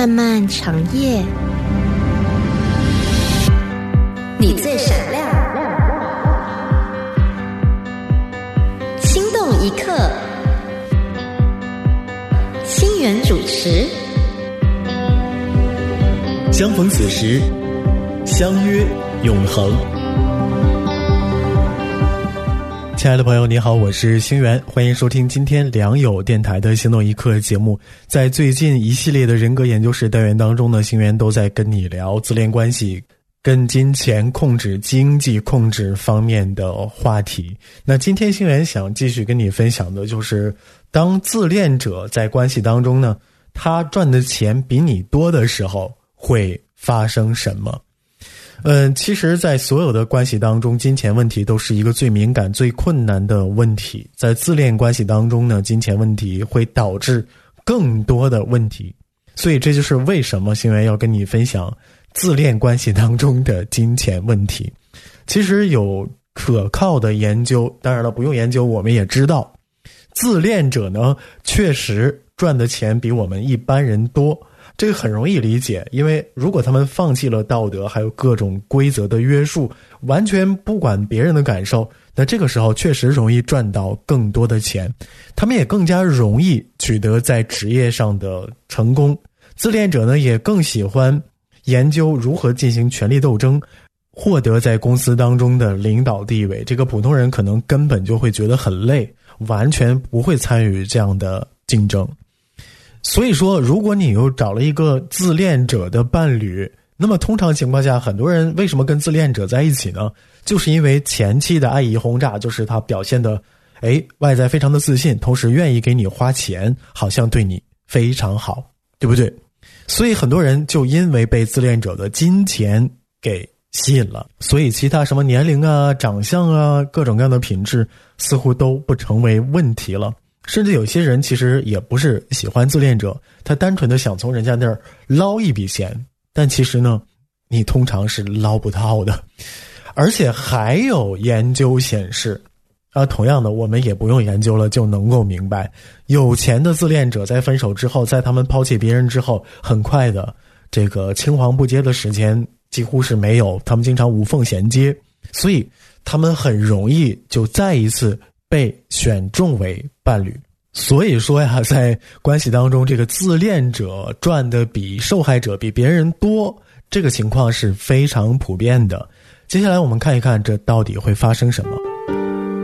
漫漫长夜，你最闪亮，心动一刻，心源主持。 相逢此时，相约永恒。亲爱的朋友你好，我是星源，欢迎收听今天良友电台的心动一刻节目。在最近一系列的人格研究室单元当中呢，星源都在跟你聊自恋关系跟金钱控制、经济控制方面的话题。那今天星源想继续跟你分享的就是当自恋者在关系当中呢，他赚的钱比你多的时候会发生什么。其实在所有的关系当中，金钱问题都是一个最敏感最困难的问题。在自恋关系当中呢，金钱问题会导致更多的问题，所以这就是为什么星源要跟你分享自恋关系当中的金钱问题。其实有可靠的研究，当然了不用研究我们也知道，自恋者呢确实赚的钱比我们一般人多。这个很容易理解，因为如果他们放弃了道德还有各种规则的约束，完全不管别人的感受，那这个时候确实容易赚到更多的钱，他们也更加容易取得在职业上的成功。自恋者呢也更喜欢研究如何进行权力斗争，获得在公司当中的领导地位。这个普通人可能根本就会觉得很累，完全不会参与这样的竞争。所以说如果你又找了一个自恋者的伴侣，那么通常情况下很多人为什么跟自恋者在一起呢？就是因为前期的爱意轰炸，就是他表现的外在非常的自信，同时愿意给你花钱，好像对你非常好，对不对？所以很多人就因为被自恋者的金钱给吸引了，所以其他什么年龄啊、长相啊、各种各样的品质似乎都不成为问题了。甚至有些人其实也不是喜欢自恋者，他单纯的想从人家那儿捞一笔钱，但其实呢你通常是捞不到的。而且还有研究显示同样的我们也不用研究了就能够明白，有钱的自恋者在分手之后，在他们抛弃别人之后，很快的这个青黄不接的时间几乎是没有，他们经常无缝衔接，所以他们很容易就再一次被选中为伴侣。所以说呀，在关系当中，这个自恋者赚的比受害者比别人多，这个情况是非常普遍的。接下来我们看一看这到底会发生什么。